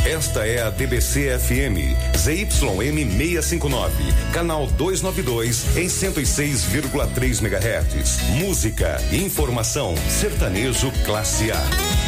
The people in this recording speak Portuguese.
Esta é a TBC FM, ZYM 659, canal 292 em 106,3 MHz. Música, informação, sertanejo classe A.